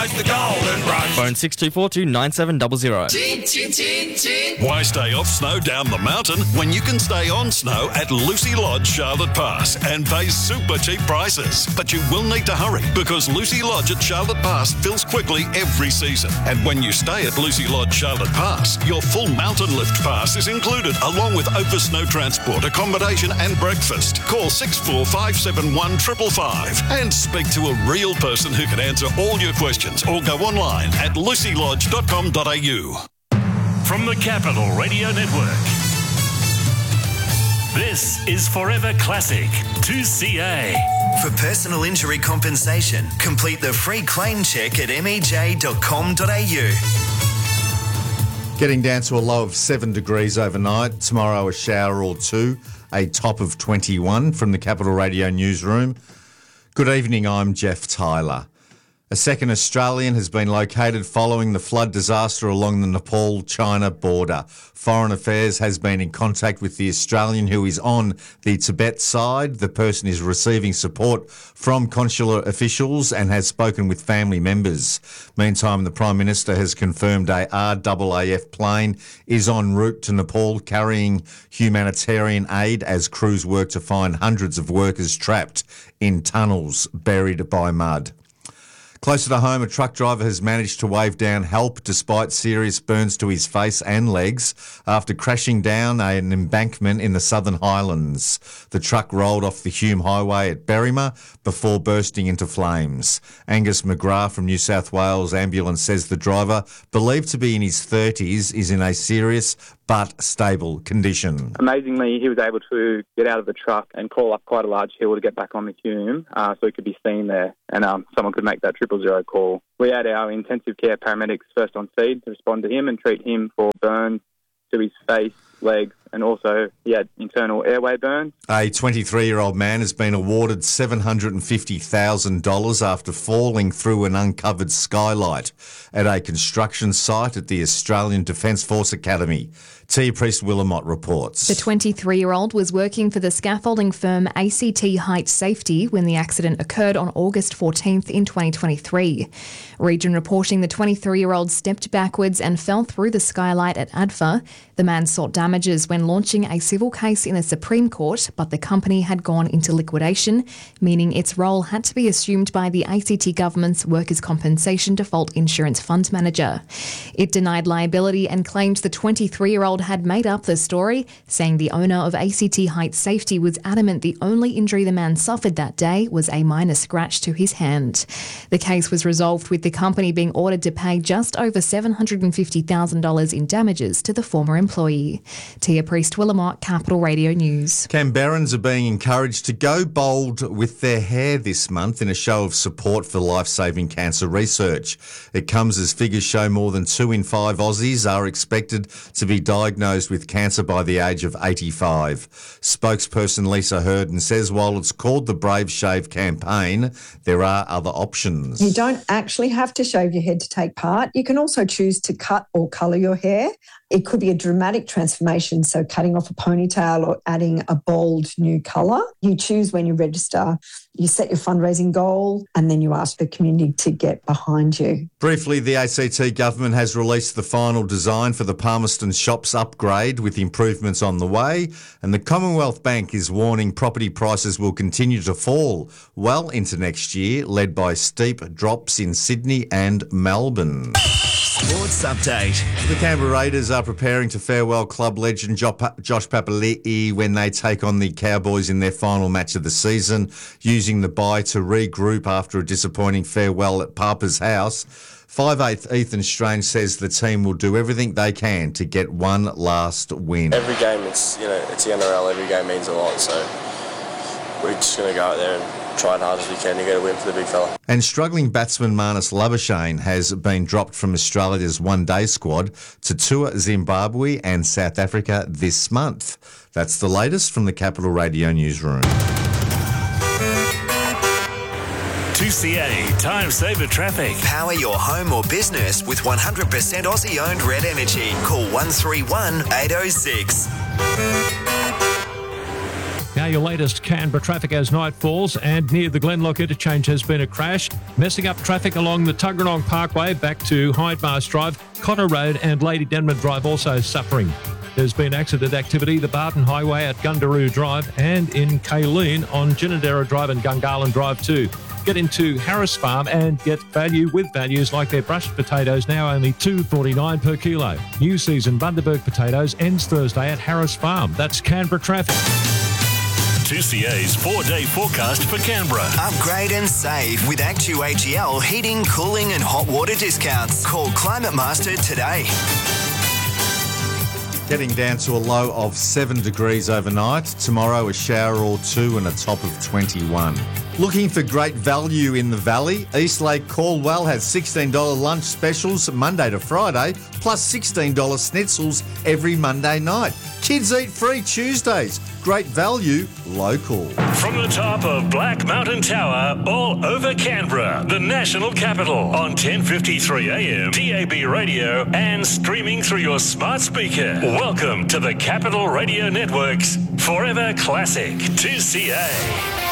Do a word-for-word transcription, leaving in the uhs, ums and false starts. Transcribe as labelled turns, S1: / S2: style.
S1: like the Golden Rush.
S2: Phone six two four two nine seven zero zero.
S1: Tin, tin, tin, tin.
S3: Why stay off snow down the mountain when you can stay on snow at Lucy Lodge, Charlotte Pass, and pay super cheap prices? But you will need to hurry because Lucy Lodge at Charlotte Pass fills quickly every season. And when you stay at Lucy Lodge, Charlotte Pass, your full mountain lift pass is included, along with over snow transport, accommodation and breakfast. Call six four five seven one five five five and speak to a real person who can answer all your questions, or go online at lucy lodge dot com dot a u.
S4: From the Capital Radio Network, this is Forever Classic two C A.
S5: For personal injury compensation, complete the free claim check at m e j dot com dot a u.
S6: Getting down to a low of seven degrees overnight. Tomorrow a shower or two, a top of twenty-one from the Capital Radio newsroom. Good evening, I'm Jeff Tyler. A second Australian has been located following the flood disaster along the Nepal-China border. Foreign Affairs has been in contact with the Australian who is on the Tibet side. The person is receiving support from consular officials and has spoken with family members. Meantime, the Prime Minister has confirmed a R A A F plane is en route to Nepal carrying humanitarian aid as crews work to find hundreds of workers trapped in tunnels buried by mud. Closer to home, a truck driver has managed to wave down help despite serious burns to his face and legs after crashing down an embankment in the Southern Highlands. The truck rolled off the Hume Highway at Berrima before bursting into flames. Angus McGrath from New South Wales Ambulance says the driver, believed to be in his thirties, is in a serious but stable condition.
S7: Amazingly, he was able to get out of the truck and crawl up quite a large hill to get back on the Hume uh, so he could be seen there and um, someone could make that triple zero call. We had our intensive care paramedics first on scene to respond to him and treat him for burns to his face, legs, and also he had internal airway burns.
S6: A twenty-three-year-old man has been awarded seven hundred fifty thousand dollars after falling through an uncovered skylight at a construction site at the Australian Defence Force Academy. Tia Priest-Willamott reports.
S8: The twenty-three-year-old was working for the scaffolding firm A C T Height Safety when the accident occurred on August fourteenth in twenty twenty-three. Region reporting the twenty-three-year-old stepped backwards and fell through the skylight at A D F A. The man sought damages when launching a civil case in the Supreme Court, but the company had gone into liquidation, meaning its role had to be assumed by the A C T government's Workers' Compensation Default Insurance Fund Manager. It denied liability and claimed the twenty-three-year-old had made up the story, saying the owner of A C T Height Safety was adamant the only injury the man suffered that day was a minor scratch to his hand. The case was resolved with the company being ordered to pay just over seven hundred fifty thousand dollars in damages to the former employee. Tia Priest-Willamott, Capital Radio News.
S6: Canberrans are being encouraged to go bold with their hair this month in a show of support for life-saving cancer research. It comes as figures show more than two in five Aussies are expected to be diagnosed with cancer by the age of eighty-five. Spokesperson Lisa Hurden says while it's called the Brave Shave campaign, there are other options.
S9: You don't actually have to shave your head to take part. You can also choose to cut or colour your hair. It could be a dramatic transformation, so cutting off a ponytail or adding a bold new colour. You choose when you register, you set your fundraising goal, and then you ask the community to get behind you.
S6: Briefly, the A C T government has released the final design for the Palmerston Shops upgrade with improvements on the way, and the Commonwealth Bank is warning property prices will continue to fall well into next year, led by steep drops in Sydney and Melbourne.
S5: Sports Update.
S6: The Canberra Raiders are preparing to farewell club legend Josh Papali'i when they take on the Cowboys in their final match of the season, using the bye to regroup after a disappointing farewell at Papa's house. five eighth Ethan Strange says the team will do everything they can to get one last win.
S10: Every game, it's you know it's the N R L. Every game means a lot, so we're just going to go out there and try as hard as we can to get a win for the big fella.
S6: And struggling batsman Marnus Labuschagne has been dropped from Australia's one-day squad to tour Zimbabwe and South Africa this month. That's the latest from the Capital Radio newsroom.
S4: two C A Time Saver Traffic.
S5: Power your home or business with one hundred percent Aussie-owned Red Energy. Call one three one eight oh six.
S11: Now, Now your latest Canberra traffic as night falls, and near the Glenlock interchange has been a crash, messing up traffic along the Tuggeranong Parkway back to Hyde Marsh Drive, Cotter Road and Lady Denman Drive also suffering. There's been accident activity, the Barton Highway at Gundaroo Drive and in Kayleen on Ginninderra Drive and Gungahlin Drive too. Get into Harris Farm and get value with values like their brushed potatoes, now only two dollars forty-nine per kilo. New season Bundaberg potatoes ends Thursday at Harris Farm. That's Canberra traffic.
S4: two C A's four-day forecast for Canberra.
S5: Upgrade and save with Actu A G L heating, cooling and hot water discounts. Call Climate Master today.
S6: Getting down to a low of seven degrees overnight. Tomorrow, a shower or two and a top of twenty-one. Looking for great value in the valley? Eastlake Caldwell has sixteen dollars lunch specials Monday to Friday, plus sixteen dollars schnitzels every Monday night. Kids eat free Tuesdays. Great value, local.
S4: From the top of Black Mountain Tower, all over Canberra, the national capital, on ten fifty-three A M, D A B radio, and streaming through your smart speaker. Welcome to the Capital Radio Network's Forever Classic two C A.